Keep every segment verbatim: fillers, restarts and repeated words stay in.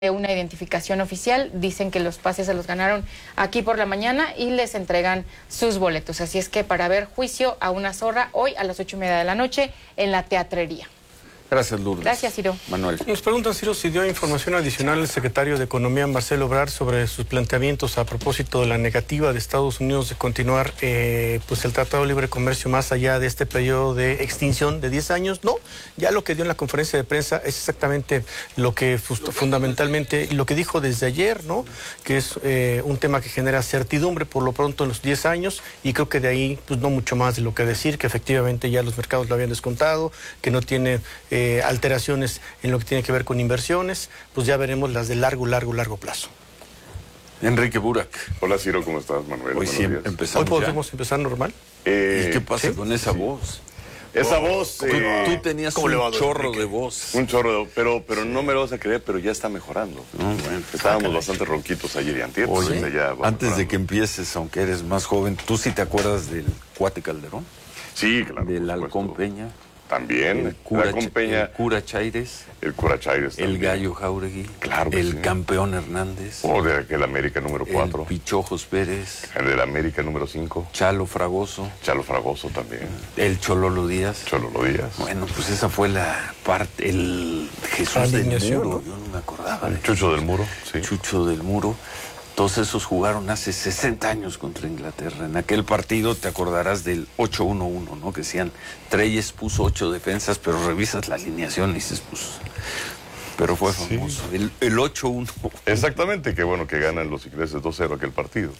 una identificación oficial, dicen que los pases se los ganaron aquí por la mañana y les entregan sus boletos. Así es que para ver Juicio a una zorra hoy a las ocho y media de la noche en la Teatrería. Gracias, Lourdes. Gracias, Ciro. Manuel. Nos preguntan, Ciro, si dio información adicional el secretario de Economía, Marcelo Ebrard, sobre sus planteamientos a propósito de la negativa de Estados Unidos de continuar eh, pues el Tratado de Libre Comercio más allá de este periodo de extinción de diez años. No, ya lo que dio en la conferencia de prensa es exactamente lo que fundamentalmente, lo que dijo desde ayer, ¿no? Que es eh, un tema que genera certidumbre por lo pronto en los diez años, y creo que de ahí pues no mucho más de lo que decir, que efectivamente ya los mercados lo habían descontado, que no tiene... Eh, Eh, alteraciones en lo que tiene que ver con inversiones, pues ya veremos las de largo, largo, largo plazo. Enrique Burak. Hola, Ciro, ¿cómo estás, Manuel? Hoy sí empezamos. ¿Hoy podemos ya empezar normal? Eh, ¿Y qué pasa ¿sí? con esa sí. voz? Esa oh, voz... Tú, eh, tú tenías un chorro de voz. Un chorro, de, pero, pero no me lo vas a creer, pero ya está mejorando. No, bueno, Estábamos sácale. bastante ronquitos ayer y antier. Oye, pues ya va antes de mejorando. que empieces, aunque eres más joven, ¿tú sí te acuerdas del Cuate Calderón? Sí, claro. Del por Halcón supuesto. Peña. También. El cura, la Peña, el cura Chaires. el cura Chaires El también. Gallo Jauregui. Claro que El sí. Campeón Hernández. O de aquel América número cuatro. El Pichojos Pérez. El del América número cinco. Chalo Fragoso. Chalo Fragoso también. El Chololo Díaz. Chololo Díaz. Bueno, pues esa fue la parte, el Jesús La del alineación, Muro, ¿no? yo no me acordaba de Chucho del Muro, sí. Chucho del Muro. Todos esos jugaron hace sesenta años contra Inglaterra. En aquel partido te acordarás del ocho uno uno, ¿no? Que decían, Treyes puso ocho defensas, pero revisas la alineación y dices, pues... Pero fue famoso. Sí. El, el ocho uno. Exactamente, qué bueno que ganan los ingleses dos cero aquel partido.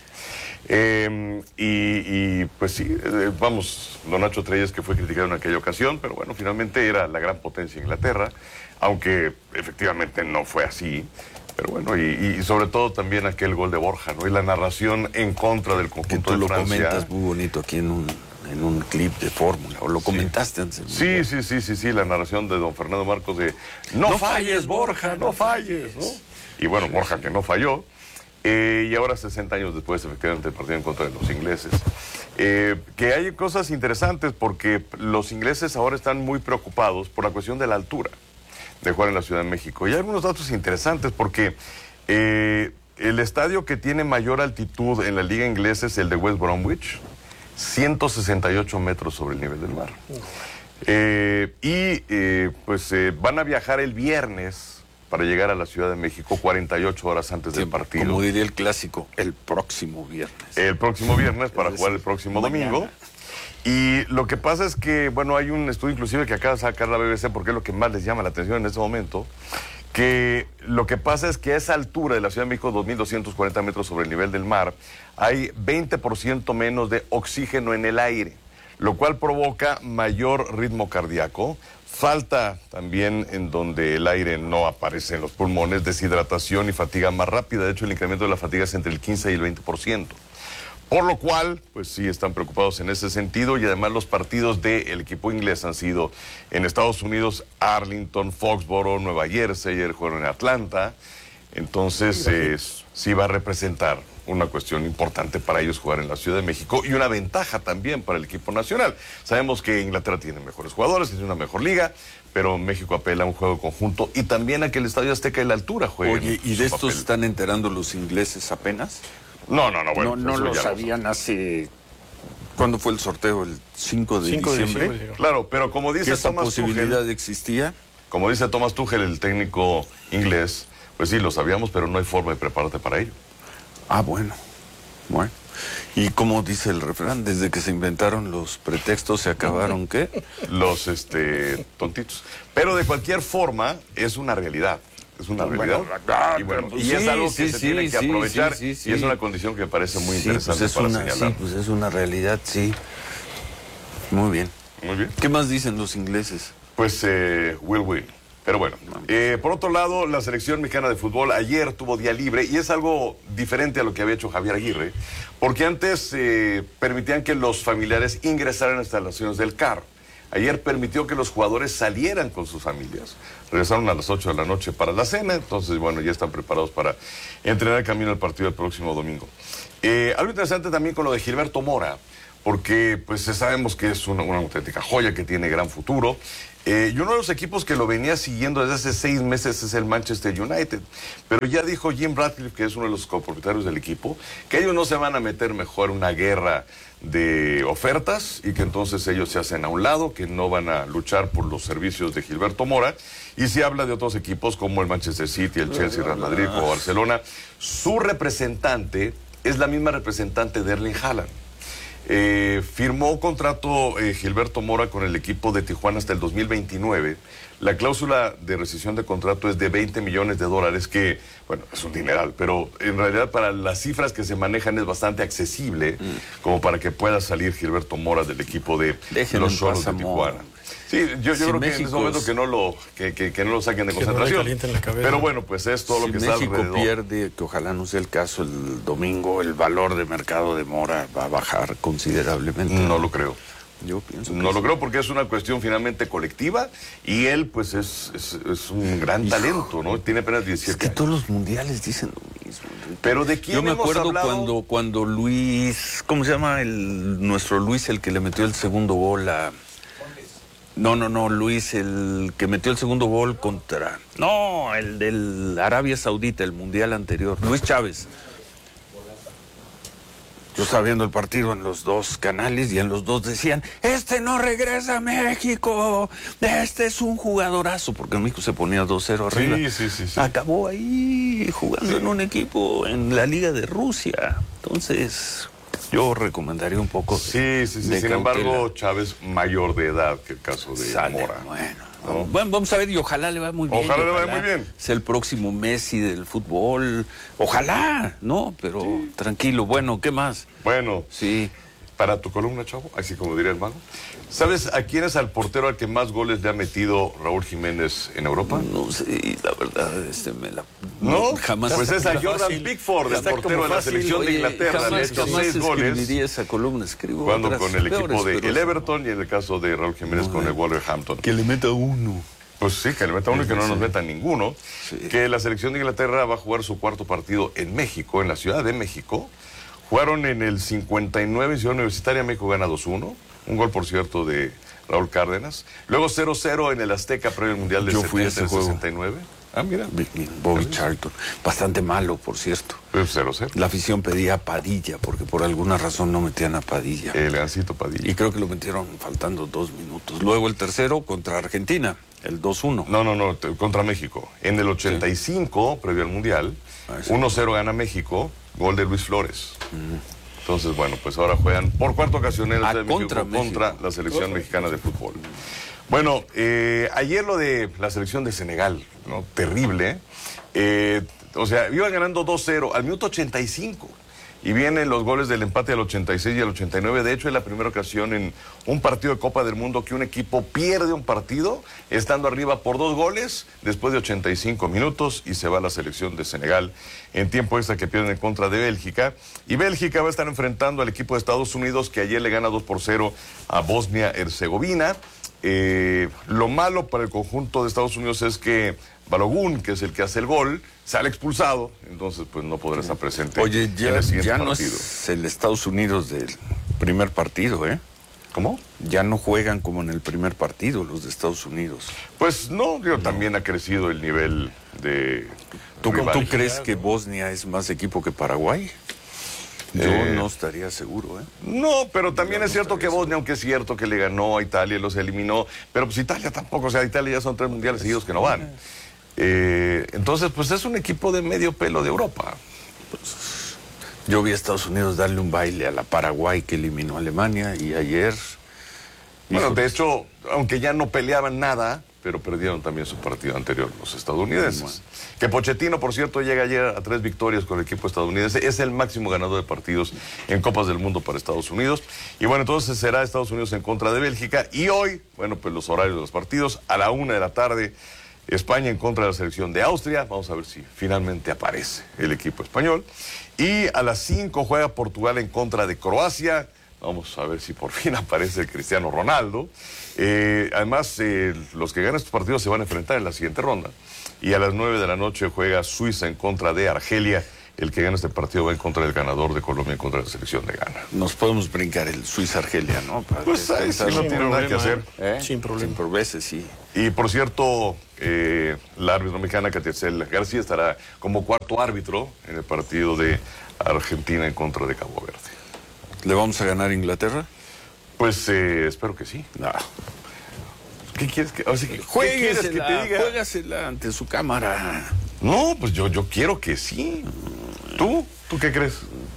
Eh, y, y pues sí, eh, vamos, don Nacho Treyes, que fue criticado en aquella ocasión, pero bueno, finalmente era la gran potencia Inglaterra, aunque efectivamente no fue así. Pero bueno, y, y sobre todo también aquel gol de Borja, ¿no? Y la narración en contra del conjunto que tú de lo Francia. comentas muy bonito aquí en un, en un clip de Fórmula, o lo comentaste antes. Sí, sí, sí, sí, sí, la narración de don Fernando Marcos de no, no falles, Borja, no falles, ¿no? Y bueno, Borja que no falló. Eh, y ahora, sesenta años después, efectivamente, el partido en contra de los ingleses. Eh, que hay cosas interesantes porque los ingleses ahora están muy preocupados por la cuestión de la altura de jugar en la Ciudad de México. Y hay algunos datos interesantes porque eh, el estadio que tiene mayor altitud en la liga inglesa es el de West Bromwich, ciento sesenta y ocho metros sobre el nivel del mar. Eh, y eh, pues eh, van a viajar el viernes para llegar a la Ciudad de México cuarenta y ocho horas antes del partido. Como diría el clásico, el próximo viernes. El próximo viernes para jugar el próximo mañana. domingo. Y lo que pasa es que, bueno, hay un estudio inclusive que acaba de sacar la B B C, porque es lo que más les llama la atención en este momento, que lo que pasa es que a esa altura de la Ciudad de México, dos mil doscientos cuarenta metros sobre el nivel del mar, hay veinte por ciento menos de oxígeno en el aire, lo cual provoca mayor ritmo cardíaco, falta también en donde el aire no aparece en los pulmones, deshidratación y fatiga más rápida. De hecho, el incremento de la fatiga es entre el quince y el veinte por ciento. Por lo cual, pues sí están preocupados en ese sentido, y además los partidos del equipo inglés han sido en Estados Unidos, Arlington, Foxborough, Nueva Jersey, ayer jugaron en Atlanta. Entonces, eh, sí va a representar una cuestión importante para ellos jugar en la Ciudad de México y una ventaja también para el equipo nacional. Sabemos que Inglaterra tiene mejores jugadores, tiene una mejor liga, pero México apela a un juego conjunto y también a que el Estadio Azteca y la altura jueguen. Oye, ¿y de estos papel. están enterando los ingleses apenas? No, no, no, bueno. No, no eso lo ya sabían hace... ¿Cuándo fue el sorteo? ¿El cinco de cinco de diciembre? diciembre. Claro, pero como ¿Que dice esa Thomas posibilidad Tuchel, existía? como dice Thomas Tuchel, el técnico inglés, pues sí, lo sabíamos, pero no hay forma de prepararte para ello. Ah, bueno. Bueno. Y como dice el refrán, desde que se inventaron los pretextos, ¿se acabaron qué? Los este, tontitos. Pero de cualquier forma, es una realidad. Es una realidad. ah, y bueno, pues y es sí, algo que sí, se sí, tiene que sí, aprovechar. sí, sí, y es sí. una condición que me parece muy Sí, interesante pues es para una, señalar. sí, pues es una realidad, sí. Muy bien. Muy bien. ¿Qué más dicen los ingleses? Pues eh, will win. Pero bueno, eh, por otro lado, la selección mexicana de fútbol ayer tuvo día libre y es algo diferente a lo que había hecho Javier Aguirre, porque antes eh, permitían que los familiares ingresaran a las instalaciones del C A R. Ayer permitió que los jugadores salieran con sus familias. Regresaron a las ocho de la noche para la cena, entonces, bueno, ya están preparados para entrenar el camino al partido el próximo domingo. Eh, algo interesante también con lo de Gilberto Mora, porque pues sabemos que es una, una auténtica joya que tiene gran futuro. Eh, y uno de los equipos que lo venía siguiendo desde hace seis meses es el Manchester United. Pero ya dijo Jim Ratcliffe, que es uno de los copropietarios del equipo, que ellos no se van a meter mejor en una guerra de ofertas y que entonces ellos se hacen a un lado, que no van a luchar por los servicios de Gilberto Mora. Y se habla de otros equipos como el Manchester City, el Chelsea, Real Madrid o Barcelona. Su representante es la misma representante de Erling Haaland. Eh, firmó contrato eh, Gilberto Mora con el equipo de Tijuana hasta el dos mil veintinueve. La cláusula de rescisión de contrato es de veinte millones de dólares, que, bueno, es un dineral, pero en realidad para las cifras que se manejan es bastante accesible, mm. como para que pueda salir Gilberto Mora del equipo de Déjenlo los Cholos de Tijuana. Sí, yo, yo si creo México que en ese momento que no lo, que, que, que no lo saquen de que concentración. No la cabeza. Pero bueno, pues es todo si lo que México está alrededor. pierde, que ojalá no sea el caso, el domingo el valor de mercado de Mora va a bajar considerablemente. No lo creo. Yo pienso que No sí. lo creo porque es una cuestión finalmente colectiva y él pues es, es, es un gran Hijo, talento, ¿no? Tiene apenas diecisiete Es que años. todos los mundiales dicen lo mismo. Enrique. Pero ¿de quién Yo me hemos acuerdo hablado? cuando, cuando Luis, ¿cómo se llama? El, nuestro Luis, el que le metió el segundo gol a... No, no, no, Luis, el que metió el segundo gol contra... No, el del Arabia Saudita, el mundial anterior. Luis Chávez. Yo estaba viendo el partido en los dos canales y en los dos decían, este no regresa a México, este es un jugadorazo, porque en México se ponía dos cero arriba. Sí, sí, sí, sí. Acabó ahí jugando sí. en un equipo en la Liga de Rusia. Entonces, yo recomendaría un poco Sí, de, sí, sí. de Sin cautela. embargo, Chávez mayor de edad que el caso de Sale, Mora. Bueno. ¿No? Bueno, vamos a ver y ojalá le vaya muy bien. Ojalá le vaya muy bien. Es el próximo Messi del fútbol. Ojalá, ¿no? Pero sí. tranquilo. Bueno, ¿qué más? Bueno, sí. Para tu columna, Chavo, así como diría el mago. ¿Sabes a quién es al portero al que más goles le ha metido Raúl Jiménez en Europa? No sé, la verdad, este me la... ¿No? Jamás. Pues es a Jordan fácil. Pickford, el portero de la fácil. selección Oye, de Inglaterra. jamás, Le ha hecho jamás seis goles. escribiría esa columna, escribo Jugando otras con el equipo peores, de pero el sí. Everton y en el caso de Raúl Jiménez no, con el Wolverhampton. Que le meta uno. Pues sí, que le meta uno y que no nos meta ninguno. Sí. Que la selección de Inglaterra va a jugar su cuarto partido en México, en la Ciudad de México. Jugaron en el cincuenta y nueve en Ciudad Universitaria, México gana dos uno. Un gol, por cierto, de Raúl Cárdenas. Luego cero cero en el Azteca, previo al Mundial del Yo fui a ese juego. sesenta y nueve. Ah, mira. Bobby Charlton. Bastante malo, por cierto. Pues cero cero. La afición pedía a Padilla, porque por alguna razón no metían a Padilla. El Gancito Padilla. Y creo que lo metieron faltando dos minutos. Luego el tercero contra Argentina, el dos uno. No, no, no, contra México. En el ochenta y cinco, sí. previo al Mundial, ah, sí. uno cero gana México, gol de Luis Flores. Mm. Entonces, bueno, pues ahora juegan por cuarta ocasión en el ah, de contra, México, México. contra la selección mexicana de fútbol. Bueno, eh, ayer lo de la selección de Senegal, ¿no? Terrible. Eh, o sea, iban ganando dos cero al minuto ochenta y cinco. Y vienen los goles del empate al ochenta y seis y al ochenta y nueve. De hecho, es la primera ocasión en un partido de Copa del Mundo que un equipo pierde un partido estando arriba por dos goles después de ochenta y cinco minutos y se va a la selección de Senegal en tiempo extra que pierden en contra de Bélgica. Y Bélgica va a estar enfrentando al equipo de Estados Unidos que ayer le gana dos por cero a Bosnia-Herzegovina. Eh, lo malo para el conjunto de Estados Unidos es que Balogun, que es el que hace el gol, sale expulsado, entonces pues no podrá estar presente. Oye, ya, en el siguiente ya no partido. Es el Estados Unidos del primer partido, ¿eh? ¿Cómo? Ya no juegan como en el primer partido los de Estados Unidos. Pues no, digo, no. También ha crecido el nivel de... ¿Tú, ¿tú crees que Bosnia es más equipo que Paraguay? Yo eh, no estaría seguro, ¿eh? No, pero también Yo es no cierto que Bosnia, seguro. aunque es cierto que le ganó a Italia y los eliminó, pero pues Italia tampoco, o sea, Italia ya son tres mundiales seguidos que no van. Eh, entonces, pues es un equipo de medio pelo de Europa. Pues, yo vi a Estados Unidos darle un baile a la Paraguay que eliminó a Alemania y ayer... Bueno, hijo, de hecho, aunque ya no peleaban nada, pero perdieron también su partido anterior los estadounidenses. Bueno. Que Pochettino, por cierto, llega ayer a tres victorias con el equipo estadounidense. Es el máximo ganador de partidos en Copas del Mundo para Estados Unidos. Y bueno, entonces será Estados Unidos en contra de Bélgica. Y hoy, bueno, pues los horarios de los partidos, a la una de la tarde, España en contra de la selección de Austria. Vamos a ver si finalmente aparece el equipo español. Y a las cinco juega Portugal en contra de Croacia. Vamos a ver si por fin aparece el Cristiano Ronaldo. Eh, además, eh, los que ganan estos partidos se van a enfrentar en la siguiente ronda. Y a las nueve de la noche juega Suiza en contra de Argelia el que gana este partido va en contra del ganador de Colombia en contra de la selección de Ghana. Nos podemos brincar el Suiza-Argelia, ¿no? Para Pues ahí sí no tiene nada que hacer. ¿Eh? Sin problema. Sin problemas, sí. Y por cierto, eh, la árbitra mexicana Catiacel García estará como cuarto árbitro en el partido de Argentina en contra de Cabo Verde. ¿Le vamos a ganar a Inglaterra? Pues eh, espero que sí. No. ¿Qué quieres que, o sea, ¿qué quieres que te diga? Juégasela ante su cámara. No, pues yo, yo quiero que sí. ¿Tú? ¿Tú qué crees?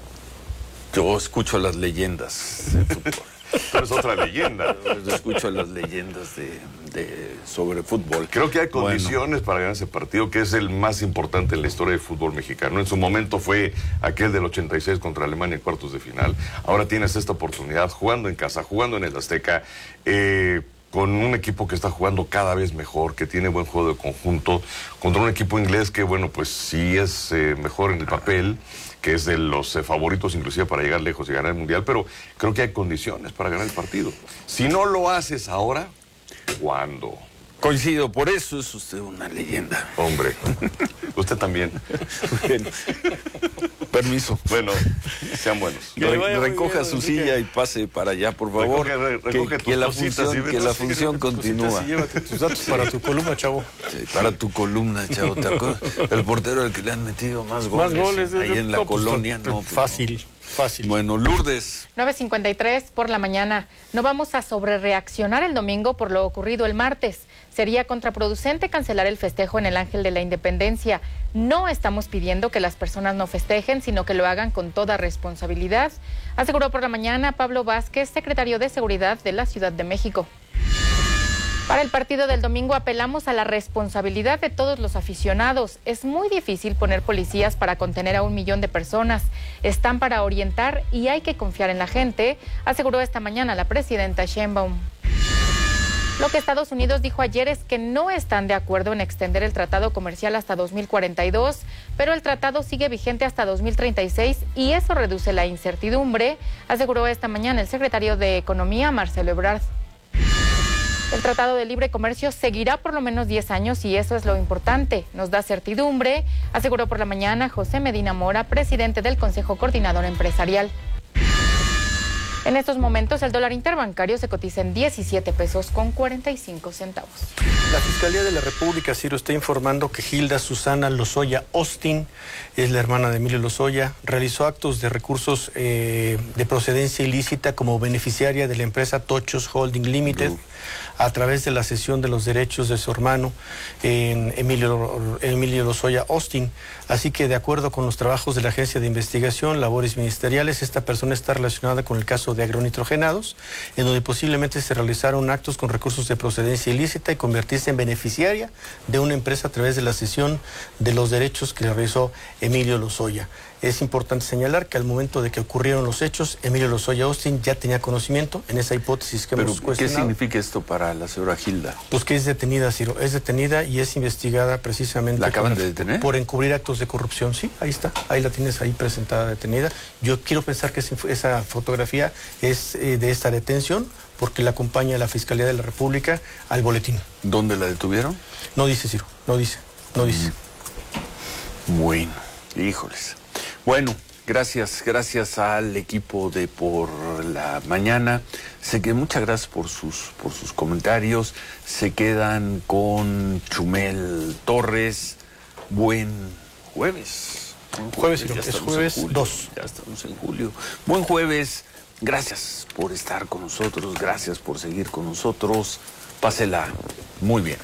Yo escucho las leyendas de fútbol. Tú eres otra leyenda. Yo escucho las leyendas de, de sobre fútbol. Creo que hay condiciones bueno. para ganar ese partido, que es el más importante en la historia del fútbol mexicano. En su momento fue aquel del ochenta y seis contra Alemania en cuartos de final. Ahora tienes esta oportunidad jugando en casa, jugando en el Azteca, eh, con un equipo que está jugando cada vez mejor, que tiene buen juego de conjunto, contra un equipo inglés que, bueno, pues sí es eh, mejor en el papel, que es de los eh, favoritos inclusive para llegar lejos y ganar el Mundial, pero creo que hay condiciones para ganar el partido. Si no lo haces ahora, ¿cuándo? Coincido, por eso es usted una leyenda. Hombre, usted también. Bueno, permiso. Bueno, sean buenos. Re recoja bien, su silla y pase para allá, por favor. Recoge, re recoge que, que la función, que la función continúa. Y llévate tus datos para tu columna, chavo. Sí, para tu columna, chavo. ¿Te acuerdas? El portero al que le han metido más goles. Más goles. Ahí en la no, colonia, pues, no. Pues, fácil. Fácil. Bueno, Lourdes. nueve cincuenta y tres por la mañana. No vamos a sobrereaccionar el domingo por lo ocurrido el martes. Sería contraproducente cancelar el festejo en el Ángel de la Independencia. No estamos pidiendo que las personas no festejen, sino que lo hagan con toda responsabilidad, aseguró por la mañana Pablo Vázquez, secretario de Seguridad de la Ciudad de México. Para el partido del domingo apelamos a la responsabilidad de todos los aficionados. Es muy difícil poner policías para contener a un millón de personas. Están para orientar y hay que confiar en la gente, aseguró esta mañana la presidenta Sheinbaum. Lo que Estados Unidos dijo ayer es que no están de acuerdo en extender el tratado comercial hasta dos mil cuarenta y dos, pero el tratado sigue vigente hasta dos mil treinta y seis y eso reduce la incertidumbre, aseguró esta mañana el secretario de Economía, Marcelo Ebrard. El Tratado de Libre Comercio seguirá por lo menos diez años y eso es lo importante. Nos da certidumbre, aseguró por la mañana José Medina Mora, presidente del Consejo Coordinador Empresarial. En estos momentos el dólar interbancario se cotiza en diecisiete pesos con cuarenta y cinco centavos. La Fiscalía de la República, Ciro, está informando que Hilda Susana Lozoya Austin, es la hermana de Emilio Lozoya, realizó actos de recursos eh, de procedencia ilícita como beneficiaria de la empresa Tochos Holding Limited a través de la cesión de los derechos de su hermano en Emilio, Emilio Lozoya Austin. Así que, de acuerdo con los trabajos de la Agencia de Investigación, Labores Ministeriales, esta persona está relacionada con el caso de agronitrogenados, en donde posiblemente se realizaron actos con recursos de procedencia ilícita y convertirse en beneficiaria de una empresa a través de la cesión de los derechos que le realizó Emilio Lozoya. Es importante señalar que al momento de que ocurrieron los hechos, Emilio Lozoya Austin ya tenía conocimiento en esa hipótesis que Pero, hemos cuestionado. ¿qué significa esto para la señora Hilda? Pues que es detenida, Ciro, es detenida y es investigada precisamente... ¿La acaban por, de detener? Por encubrir actos de corrupción, sí, ahí está, ahí la tienes ahí presentada detenida. Yo quiero pensar que esa fotografía es eh, de esta detención, porque la acompaña la Fiscalía de la República al boletín. ¿Dónde la detuvieron? No dice, Ciro, no dice, no dice. Mm. Bueno, híjoles. Bueno, gracias, gracias al equipo de Por la Mañana. Sé que muchas gracias por sus, por sus comentarios. Se quedan con Chumel Torres. Buen jueves. Buen Jueves, ya es estamos jueves en julio, dos. Ya estamos en julio. Buen jueves. Gracias por estar con nosotros. Gracias por seguir con nosotros. Pásela muy bien.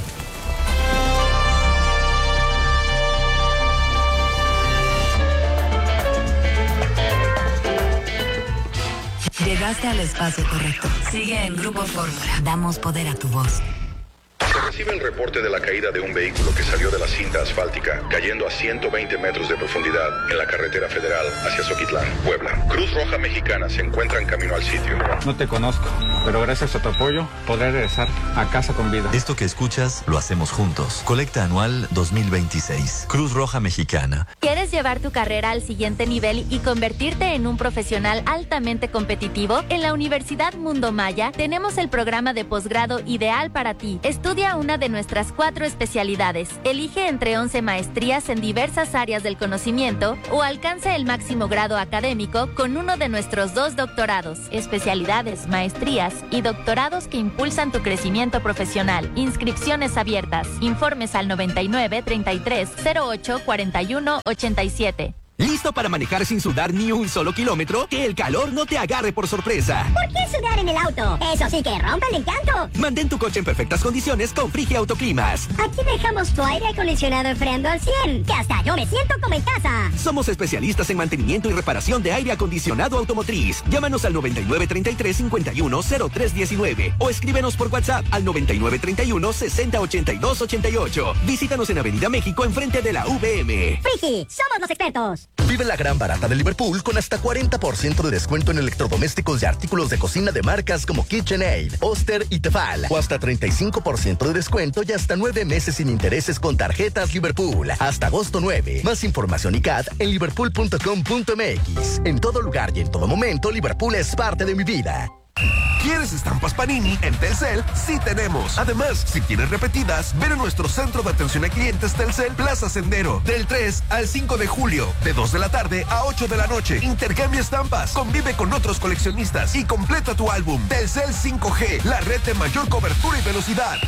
Llegaste al espacio correcto. Sigue en Grupo Fórmula. Damos poder a tu voz. Se recibe el reporte de la caída de un vehículo que salió de la cinta asfáltica, cayendo a ciento veinte metros de profundidad en la carretera federal hacia Zoquitlán, Puebla. Cruz Roja Mexicana se encuentra en camino al sitio. No te conozco, pero gracias a tu apoyo podré regresar a casa con vida. Esto que escuchas lo hacemos juntos. Colecta anual dos mil veintiséis. Cruz Roja Mexicana. ¿Quieres llevar tu carrera al siguiente nivel y convertirte en un profesional altamente competitivo? En la Universidad Mundo Maya tenemos el programa de posgrado ideal para ti. Estudia una una de nuestras cuatro especialidades. Elige entre once maestrías en diversas áreas del conocimiento o alcanza el máximo grado académico con uno de nuestros dos doctorados. Especialidades, maestrías y doctorados que impulsan tu crecimiento profesional. Inscripciones abiertas. Informes al noventa y nueve, treinta y tres, cero ocho, cuarenta y uno, ochenta y siete. ¿Listo para manejar sin sudar ni un solo kilómetro? Que el calor no te agarre por sorpresa. ¿Por qué sudar en el auto? Eso sí que rompe el encanto. Mantén tu coche en perfectas condiciones con Frigia Autoclimas. Aquí dejamos tu aire acondicionado enfriando al cien, que hasta yo me siento como en casa. Somos especialistas en mantenimiento y reparación de aire acondicionado automotriz. Llámanos al noventa y nueve, treinta y tres, cincuenta y uno, cero tres diecinueve o escríbenos por WhatsApp al noventa y nueve, treinta y uno, sesenta, ochenta y dos, ochenta y ocho. Visítanos en Avenida México enfrente de la U V M. Frigi, somos los expertos. Vive la gran barata de Liverpool con hasta cuarenta por ciento de descuento en electrodomésticos y artículos de cocina de marcas como KitchenAid, Oster y Tefal. O hasta treinta y cinco por ciento de descuento y hasta nueve meses sin intereses con tarjetas Liverpool. Hasta agosto nueve. Más información y C A D en liverpool punto com punto m x. En todo lugar y en todo momento, Liverpool es parte de mi vida. ¿Quieres estampas Panini? En Telcel sí tenemos. Además, si quieres repetidas, ven a nuestro centro de atención a clientes Telcel Plaza Sendero. Del tres al cinco de julio, de dos de la tarde a ocho de la noche. Intercambia estampas, convive con otros coleccionistas y completa tu álbum. Telcel cinco G, la red de mayor cobertura y velocidad.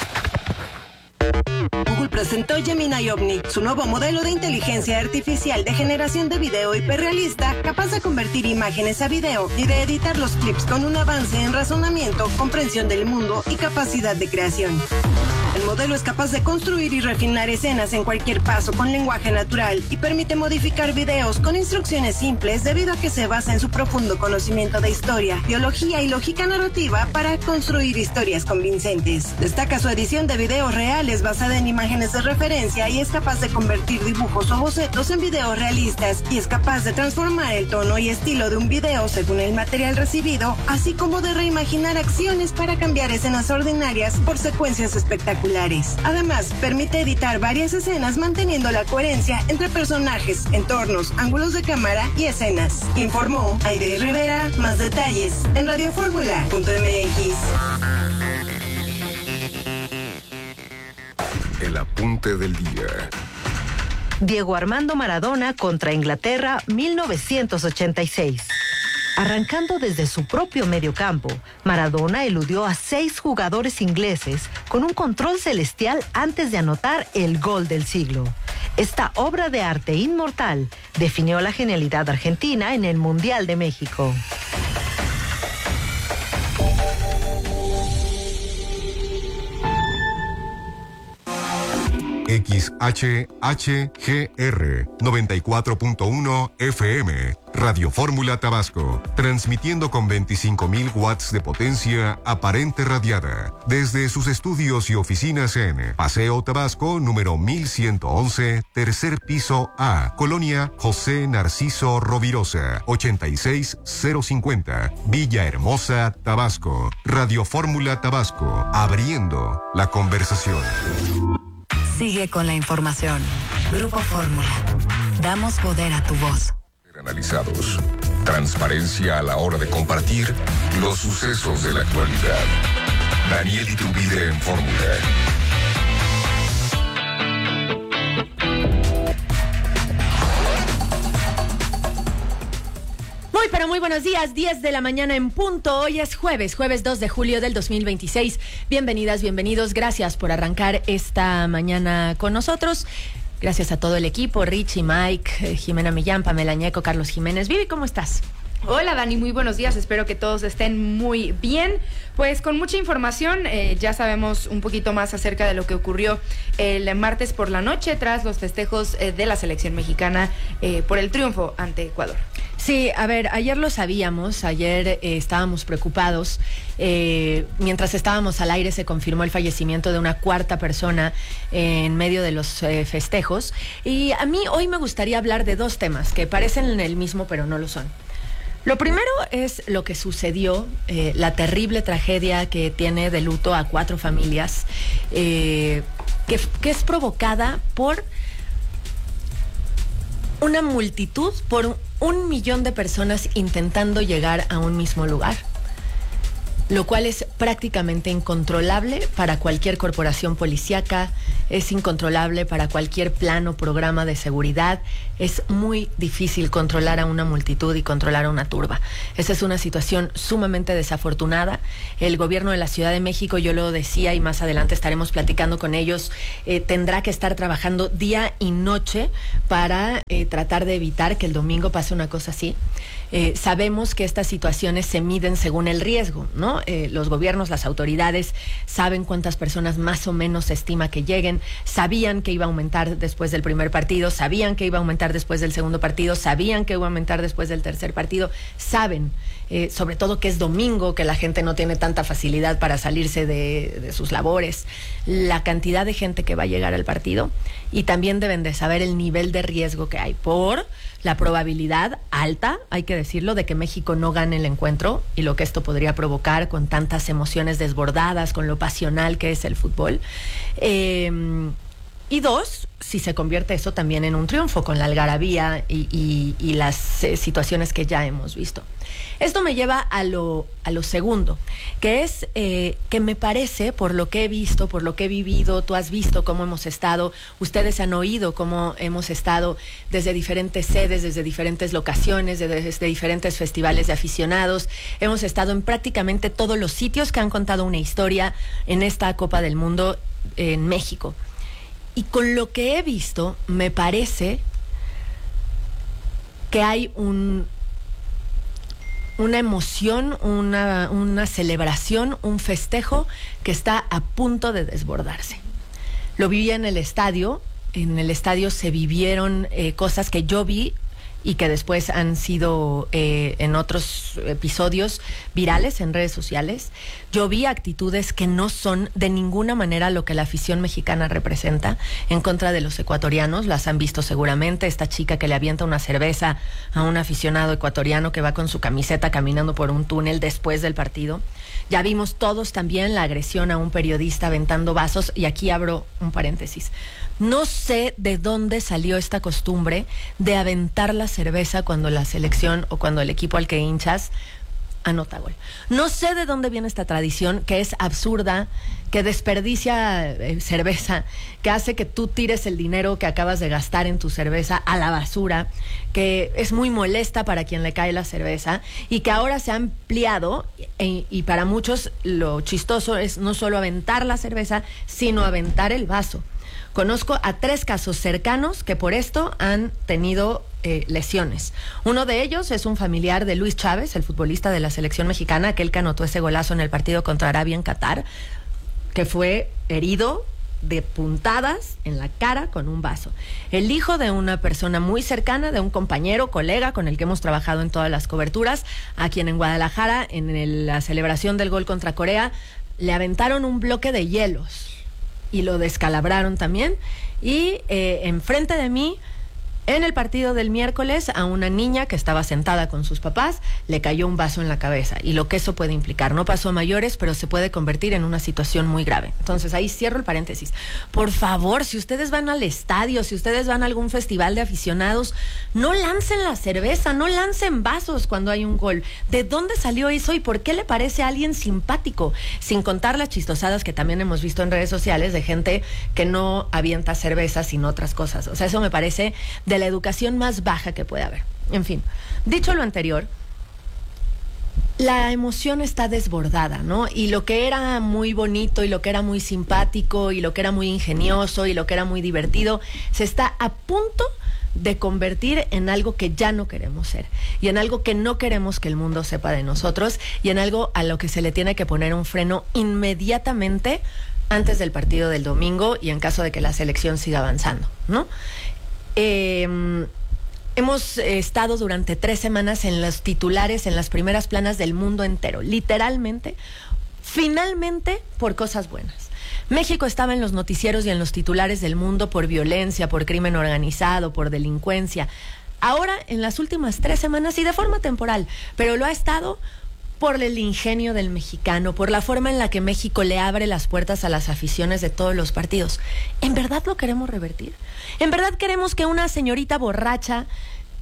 Google presentó Gemini Omni, su nuevo modelo de inteligencia artificial de generación de video hiperrealista, capaz de convertir imágenes a video y de editar los clips con un avance en razonamiento, comprensión del mundo y capacidad de creación. El modelo es capaz de construir y refinar escenas en cualquier paso con lenguaje natural y permite modificar videos con instrucciones simples debido a que se basa en su profundo conocimiento de historia, biología y lógica narrativa para construir historias convincentes. Destaca su edición de videos reales basada en imágenes de referencia y es capaz de convertir dibujos o bocetos en videos realistas y es capaz de transformar el tono y estilo de un video según el material recibido, así como de reimaginar acciones para cambiar escenas ordinarias por secuencias espectaculares. Además, permite editar varias escenas manteniendo la coherencia entre personajes, entornos, ángulos de cámara y escenas. Informó Aide Rivera. Más detalles en radio fórmula punto m x. El apunte del día. Diego Armando Maradona contra Inglaterra, mil novecientos ochenta y seis. Arrancando desde su propio mediocampo, Maradona eludió a seis jugadores ingleses con un control celestial antes de anotar el gol del siglo. Esta obra de arte inmortal definió la genialidad argentina en el Mundial de México. X H H G R noventa y cuatro punto uno F M, Radio Fórmula Tabasco, transmitiendo con veinticinco mil watts de potencia aparente radiada, desde sus estudios y oficinas en Paseo Tabasco, número mil ciento once, tercer piso A, Colonia José Narciso Rovirosa, ochenta y seis cero cincuenta, Villahermosa, Tabasco. Radio Fórmula Tabasco, abriendo la conversación. Sigue con la información. Grupo Fórmula. Damos poder a tu voz. Analizados. Transparencia a la hora de compartir los sucesos de la actualidad. Daniel Iturbide en Fórmula. Muy, pero muy buenos días, diez de la mañana en punto. Hoy es jueves, jueves dos de julio del dos mil veintiséis. Bienvenidas, bienvenidos. Gracias por arrancar esta mañana con nosotros. Gracias a todo el equipo, Richie, Mike, Jimena Millán, Pamela Ñeco, Carlos Jiménez. Vivi, ¿cómo estás? Hola Dani, muy buenos días, espero que todos estén muy bien. Pues con mucha información, eh, ya sabemos un poquito más acerca de lo que ocurrió el martes por la noche tras los festejos eh, de la selección mexicana eh, por el triunfo ante Ecuador. Sí, a ver, ayer lo sabíamos, ayer eh, estábamos preocupados. Eh, mientras estábamos al aire se confirmó el fallecimiento de una cuarta persona eh, en medio de los eh, festejos. Y a mí hoy me gustaría hablar de dos temas que parecen el mismo pero no lo son. Lo primero es lo que sucedió, eh, la terrible tragedia que tiene de luto a cuatro familias, eh, que, que es provocada por una multitud, por un millón de personas intentando llegar a un mismo lugar. lo cual es prácticamente incontrolable para cualquier corporación policíaca, es incontrolable para cualquier plan o programa de seguridad. Es muy difícil controlar a una multitud y controlar a una turba. Esa es una situación sumamente desafortunada. El gobierno de la Ciudad de México, yo lo decía y más adelante estaremos platicando con ellos, eh, tendrá que estar trabajando día y noche para eh, tratar de evitar que el domingo pase una cosa así. Eh, sabemos que estas situaciones se miden según el riesgo, ¿no? Eh, los gobiernos, las autoridades saben cuántas personas más o menos se estima que lleguen, sabían que iba a aumentar después del primer partido, sabían que iba a aumentar después del segundo partido, sabían que iba a aumentar después del tercer partido, saben, eh, sobre todo que es domingo, que la gente no tiene tanta facilidad para salirse de, de sus labores, la cantidad de gente que va a llegar al partido, y también deben de saber el nivel de riesgo que hay por la probabilidad alta, hay que decirlo, de que México no gane el encuentro y lo que esto podría provocar con tantas emociones desbordadas, con lo pasional que es el fútbol. Eh, y dos, si se convierte eso también en un triunfo con la algarabía y, y, y las eh, situaciones que ya hemos visto. Esto me lleva a lo, a lo segundo, que es eh, que me parece, por lo que he visto, por lo que he vivido, tú has visto cómo hemos estado, ustedes han oído cómo hemos estado desde diferentes sedes, desde diferentes locaciones, desde, desde diferentes festivales de aficionados, hemos estado en prácticamente todos los sitios que han contado una historia en esta Copa del Mundo en México. Y con lo que he visto, me parece que hay un, una emoción, una, una celebración, un festejo que está a punto de desbordarse. Lo viví en el estadio, en el estadio se vivieron eh, cosas que yo vi y que después han sido eh, en otros episodios virales en redes sociales. Yo vi actitudes que no son de ninguna manera lo que la afición mexicana representa en contra de los ecuatorianos. Las han visto seguramente, esta chica que le avienta una cerveza a un aficionado ecuatoriano que va con su camiseta caminando por un túnel después del partido. Ya vimos todos también la agresión a un periodista aventando vasos, y aquí abro un paréntesis. No sé de dónde salió esta costumbre de aventar la cerveza cuando la selección o cuando el equipo al que hinchas anota gol. No sé de dónde viene esta tradición, que es absurda, que desperdicia eh, cerveza, que hace que tú tires el dinero que acabas de gastar en tu cerveza a la basura, que es muy molesta para quien le cae la cerveza, y que ahora se ha ampliado, e, y para muchos lo chistoso es no solo aventar la cerveza, sino aventar el vaso. Conozco a tres casos cercanos que por esto han tenido eh, lesiones. Uno de ellos es un familiar de Luis Chávez, el futbolista de la selección mexicana, aquel que anotó ese golazo en el partido contra Arabia en Qatar, que fue herido de puntadas en la cara con un vaso. El hijo de una persona muy cercana, de un compañero, colega con el que hemos trabajado en todas las coberturas, a quien en Guadalajara, en el, la celebración del gol contra Corea, le aventaron un bloque de hielos y lo descalabraron también. Y eh, enfrente de mí, en el partido del miércoles, a una niña que estaba sentada con sus papás le cayó un vaso en la cabeza, y lo que eso puede implicar. No pasó a mayores, pero se puede convertir en una situación muy grave. Entonces ahí cierro el paréntesis. Por favor, si ustedes van al estadio, si ustedes van a algún festival de aficionados, no lancen la cerveza, no lancen vasos cuando hay un gol. ¿De dónde salió eso y por qué le parece a alguien simpático? Sin contar las chistosadas que también hemos visto en redes sociales de gente que no avienta cervezas sino otras cosas. O sea, eso me parece de la educación más baja que puede haber. En fin, dicho lo anterior, la emoción está desbordada, ¿no? Y lo que era muy bonito y lo que era muy simpático y lo que era muy ingenioso y lo que era muy divertido se está a punto de convertir en algo que ya no queremos ser, y en algo que no queremos que el mundo sepa de nosotros, y en algo a lo que se le tiene que poner un freno inmediatamente antes del partido del domingo y en caso de que la selección siga avanzando, ¿no? Eh, hemos estado durante tres semanas en los titulares, en las primeras planas del mundo entero, literalmente, finalmente por cosas buenas. México estaba en los noticieros y en los titulares del mundo por violencia, por crimen organizado, por delincuencia. Ahora, en las últimas tres semanas y de forma temporal, pero lo ha estado por el ingenio del mexicano, por la forma en la que México le abre las puertas a las aficiones de todos los partidos. ¿En verdad lo queremos revertir? ¿En verdad queremos que una señorita borracha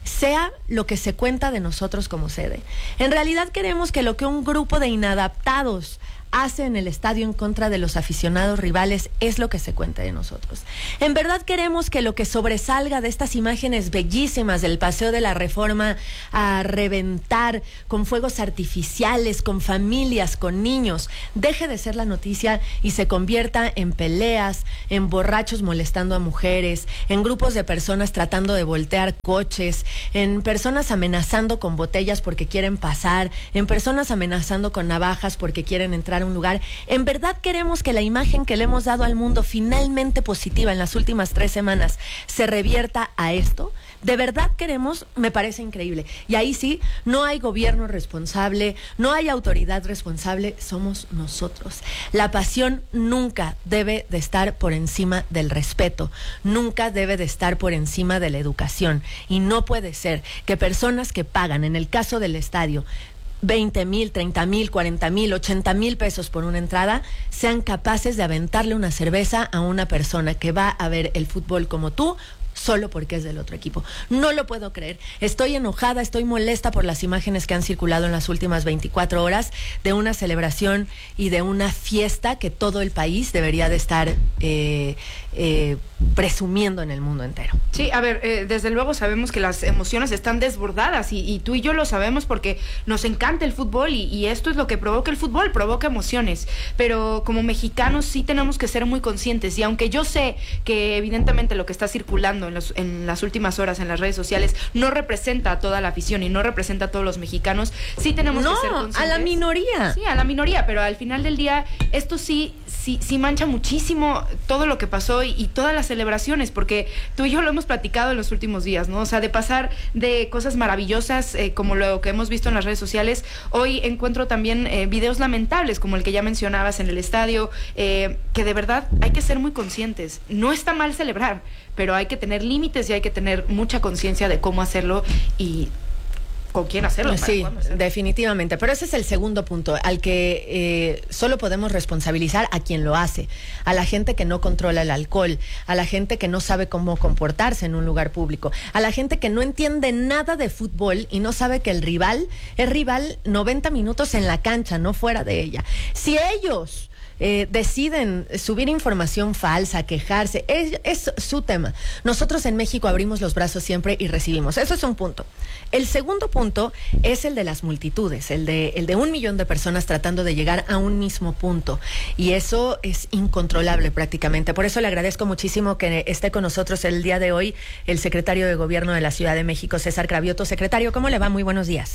sea lo que se cuenta de nosotros como sede. En realidad queremos que lo que un grupo de inadaptados hace en el estadio en contra de los aficionados rivales es lo que se cuenta de nosotros. En verdad queremos que lo que sobresalga de estas imágenes bellísimas del Paseo de la Reforma a reventar con fuegos artificiales, con familias, con niños, deje de ser la noticia y se convierta en peleas, en borrachos molestando a mujeres, en grupos de personas tratando de voltear coches, en personas amenazando con botellas porque quieren pasar, en personas amenazando con navajas porque quieren entrar un lugar. En verdad queremos que la imagen que le hemos dado al mundo finalmente positiva en las últimas tres semanas se revierta a esto. De verdad queremos, me parece increíble. Y ahí sí, no hay gobierno responsable, no hay autoridad responsable, somos nosotros. La pasión nunca debe de estar por encima del respeto, nunca debe de estar por encima de la educación. Y no puede ser que personas que pagan, en el caso del estadio, veinte mil, treinta mil, cuarenta mil, ochenta mil pesos por una entrada, sean capaces de aventarle una cerveza a una persona que va a ver el fútbol como tú, solo porque es del otro equipo. No lo puedo creer. Estoy enojada, estoy molesta por las imágenes que han circulado en las últimas veinticuatro horas de una celebración y de una fiesta que todo el país debería de estar eh, eh, presumiendo en el mundo entero. Sí, a ver, eh, desde luego sabemos que las emociones están desbordadas y, y tú y yo lo sabemos porque nos encanta el fútbol y, y esto es lo que provoca el fútbol, provoca emociones, pero como mexicanos sí tenemos que ser muy conscientes y aunque yo sé que evidentemente lo que está circulando en, los, en las últimas horas en las redes sociales no representa a toda la afición y no representa a todos los mexicanos, sí tenemos no, que ser conscientes. a la minoría. Sí, a la minoría, pero al final del día esto sí, sí, sí mancha muchísimo todo lo que pasó y, y todas las celebraciones, porque tú y yo lo hemos platicado en los últimos días, ¿no? O sea, de pasar de cosas maravillosas eh, como lo que hemos visto en las redes sociales, hoy encuentro también eh, videos lamentables como el que ya mencionabas en el estadio, eh, que de verdad hay que ser muy conscientes. No está mal celebrar, pero hay que tener límites y hay que tener mucha conciencia de cómo hacerlo y con quién hacerlo. Sí, hacerlo. Definitivamente. Pero ese es el segundo punto, al que eh, solo podemos responsabilizar a quien lo hace, a la gente que no controla el alcohol, a la gente que no sabe cómo comportarse en un lugar público, a la gente que no entiende nada de fútbol y no sabe que el rival es rival noventa minutos en la cancha, no fuera de ella. Si ellos Eh, deciden subir información falsa, quejarse, es, es su tema. Nosotros en México abrimos los brazos siempre y recibimos. Eso es un punto. El segundo punto es el de las multitudes, el de, el de un millón de personas tratando de llegar a un mismo punto. Y eso es incontrolable prácticamente. Por eso le agradezco muchísimo que esté con nosotros el día de hoy el secretario de Gobierno de la Ciudad de México, César Cravioto. Secretario, ¿cómo le va? Muy buenos días.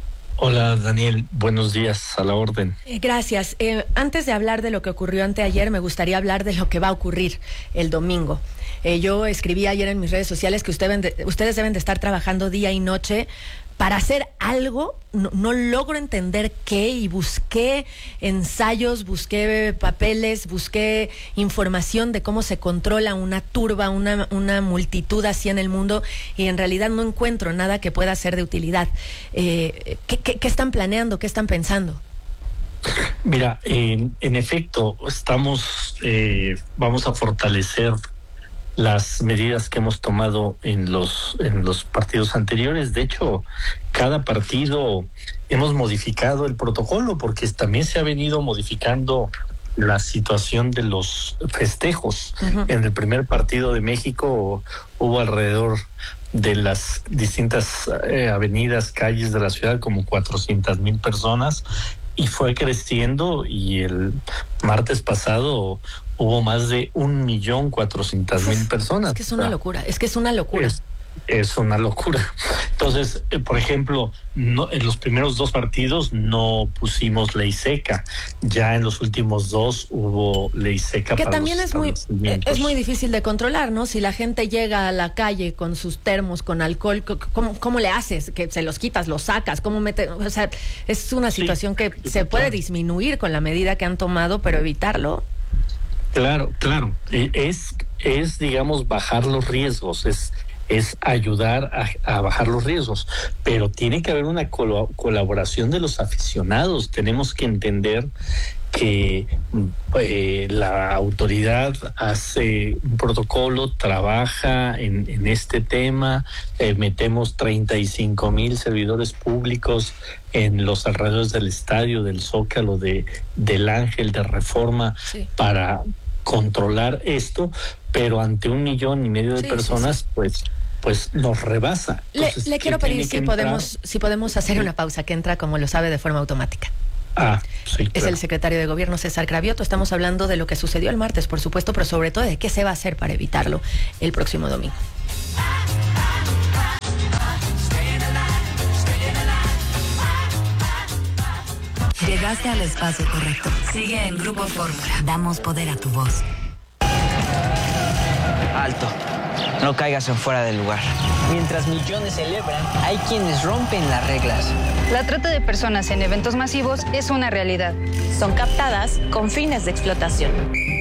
Hola Daniel, buenos días, a la orden. Eh, gracias. Eh, antes de hablar de lo que ocurrió anteayer, me gustaría hablar de lo que va a ocurrir el domingo. Eh, yo escribí ayer en mis redes sociales que usted deben de, ustedes deben de estar trabajando día y noche para hacer algo. No, no logro entender qué, y busqué ensayos, busqué papeles, busqué información de cómo se controla una turba, una, una multitud así en el mundo, y en realidad no encuentro nada que pueda ser de utilidad. Eh, ¿qué, qué, ¿Qué están planeando? ¿Qué están pensando? Mira, eh, en efecto, estamos, eh, vamos a fortalecer las medidas que hemos tomado en los en los partidos anteriores. De hecho, cada partido hemos modificado el protocolo porque también se ha venido modificando la situación de los festejos. Uh-huh. En el primer partido de México hubo alrededor de las distintas eh, avenidas, calles de la ciudad como cuatrocientas mil personas y fue creciendo, y el martes pasado hubo más de un millón cuatrocientas mil personas. Es que es una locura, es que es una locura. Es, es una locura. Entonces, eh, por ejemplo, no, en los primeros dos partidos no pusimos ley seca. Ya en los últimos dos hubo ley seca. Que para también los es muy es muy difícil de controlar, ¿no? Si la gente llega a la calle con sus termos, con alcohol, ¿cómo, cómo le haces? Que se los quitas, los sacas, ¿cómo metes? O sea, es una situación sí, que se puede disminuir con la medida que han tomado, pero evitarlo. Claro, claro. Es, es digamos, bajar los riesgos, es, es ayudar a, a bajar los riesgos, pero tiene que haber una col- colaboración de los aficionados. Tenemos que entender que eh, la autoridad hace un protocolo, trabaja en, en este tema, eh, metemos treinta y cinco mil servidores públicos en los alrededores del estadio, del Zócalo, de, del Ángel, de Reforma, sí, para controlar esto, pero ante un millón y medio de sí, personas, sí, sí. pues pues nos rebasa. Entonces, le, le quiero pedir si podemos, si podemos hacer una pausa, que entra, como lo sabe, de forma automática. Ah, sí, es claro. El secretario de Gobierno, César Cravioto. Estamos hablando de lo que sucedió el martes, por supuesto, pero sobre todo de qué se va a hacer para evitarlo el próximo domingo. Llegaste al espacio correcto. Sigue en Grupo Fórmula. Damos poder a tu voz. Alto. No caigas en fuera del lugar. Mientras millones celebran, hay quienes rompen las reglas. La trata de personas en eventos masivos es una realidad. Son captadas con fines de explotación.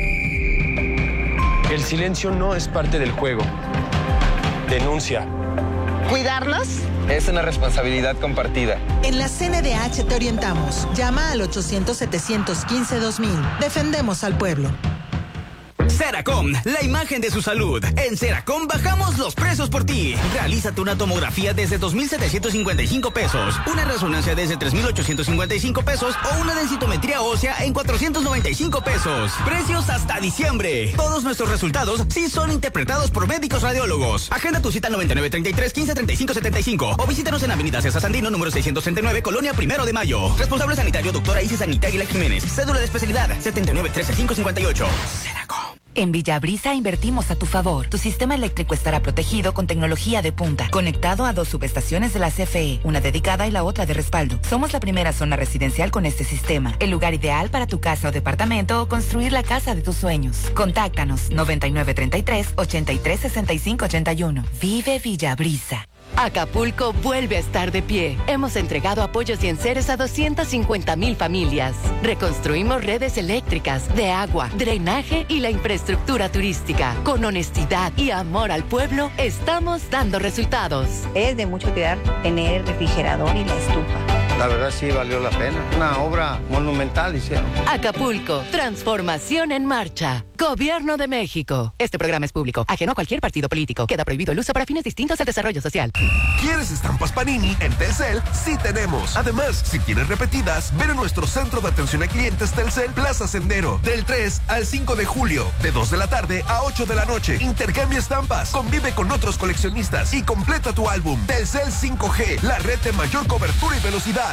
El silencio no es parte del juego. Denuncia. ¿Cuidarnos? Es una responsabilidad compartida. En la C N D H te orientamos. Llama al ochocientos, setecientos quince, dos mil. Defendemos al pueblo. Seracom, la imagen de su salud. En Seracom bajamos los precios por ti. Realízate una tomografía desde dos mil setecientos cincuenta y cinco pesos, una resonancia desde tres mil ochocientos cincuenta y cinco pesos o una densitometría ósea en cuatrocientos noventa y cinco pesos. Precios hasta diciembre. Todos nuestros resultados sí son interpretados por médicos radiólogos. Agenda tu cita al noventa y nueve, treinta y tres, quince, treinta y cinco, setenta y cinco o visítanos en Avenida César Sandino, número seiscientos treinta y nueve, Colonia Primero de Mayo. Responsable sanitario, doctora Isis Anita Aguilar Jiménez. Cédula de especialidad, setenta y nueve, trece, cinco cincuenta y ocho. Seracom. En Villabrisa invertimos a tu favor. Tu sistema eléctrico estará protegido con tecnología de punta, conectado a dos subestaciones de la C F E, una dedicada y la otra de respaldo. Somos la primera zona residencial con este sistema, el lugar ideal para tu casa o departamento o construir la casa de tus sueños. Contáctanos noventa y nueve, treinta y tres, ochenta y tres, sesenta y cinco, ochenta y uno. Vive Villabrisa. Acapulco vuelve a estar de pie. Hemos entregado apoyos y enseres a doscientas cincuenta mil familias. Reconstruimos redes eléctricas, de agua, drenaje y la infraestructura turística. Con honestidad y amor al pueblo, estamos dando resultados. Es de mucho cuidar tener el refrigerador y la estufa. La verdad sí valió la pena. Una obra monumental hicieron. Acapulco, transformación en marcha. Gobierno de México. Este programa es público, ajeno a cualquier partido político. Queda prohibido el uso para fines distintos al desarrollo social. ¿Quieres estampas Panini? En Telcel sí tenemos. Además, si quieres repetidas, ven a nuestro centro de atención a clientes Telcel Plaza Sendero. Del tres al cinco de julio, de dos de la tarde a ocho de la noche. Intercambia estampas, convive con otros coleccionistas y completa tu álbum. Telcel cinco G, la red de mayor cobertura y velocidad.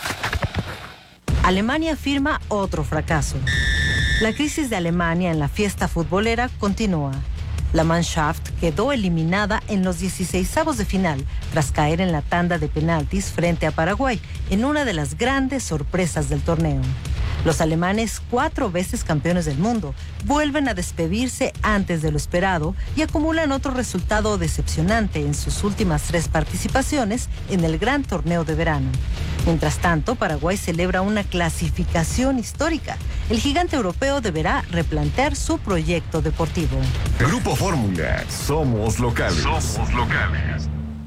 Alemania firma otro fracaso. La crisis de Alemania en la fiesta futbolera continúa. La Mannschaft quedó eliminada en los dieciseisavos de final tras caer en la tanda de penaltis frente a Paraguay en una de las grandes sorpresas del torneo. Los alemanes, cuatro veces campeones del mundo, vuelven a despedirse antes de lo esperado y acumulan otro resultado decepcionante en sus últimas tres participaciones en el gran torneo de verano. Mientras tanto, Paraguay celebra una clasificación histórica. El gigante europeo deberá replantear su proyecto deportivo. Grupo Fórmula, somos locales. Somos locales.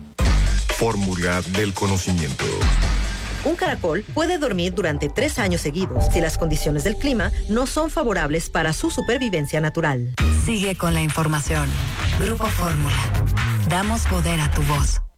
Fórmula del conocimiento. Un caracol puede dormir durante tres años seguidos si las condiciones del clima no son favorables para su supervivencia natural. Sigue con la información. Grupo Fórmula. Damos poder a tu voz.